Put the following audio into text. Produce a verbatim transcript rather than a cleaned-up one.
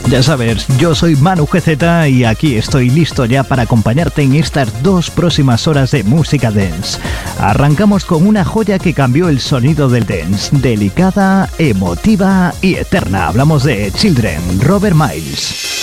Ya sabes, yo soy Manu G Z y aquí estoy listo ya para acompañarte en estas dos próximas horas de música dance. Arrancamos con una joya que cambió el sonido del dance, delicada, emotiva y eterna. Hablamos de Children, Robert Miles.